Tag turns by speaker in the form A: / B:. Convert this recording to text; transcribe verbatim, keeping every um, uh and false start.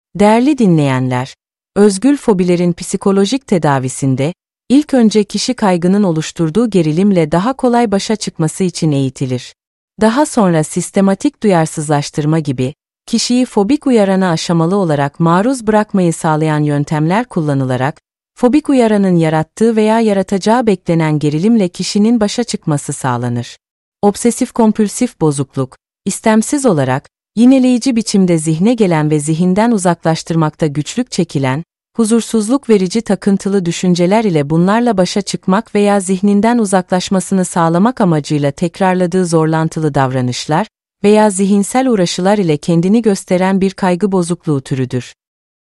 A: Değerli dinleyenler, özgül fobilerin psikolojik tedavisinde, ilk önce kişi kaygının oluşturduğu gerilimle daha kolay başa çıkması için eğitilir. Daha sonra sistematik duyarsızlaştırma gibi, kişiyi fobik uyarana aşamalı olarak maruz bırakmayı sağlayan yöntemler kullanılarak, fobik uyaranın yarattığı veya yaratacağı beklenen gerilimle kişinin başa çıkması sağlanır. Obsesif-kompülsif bozukluk, istemsiz olarak, yineleyici biçimde zihne gelen ve zihinden uzaklaştırmakta güçlük çekilen, huzursuzluk verici takıntılı düşünceler ile bunlarla başa çıkmak veya zihninden uzaklaşmasını sağlamak amacıyla tekrarladığı zorlantılı davranışlar veya zihinsel uğraşılar ile kendini gösteren bir kaygı bozukluğu türüdür.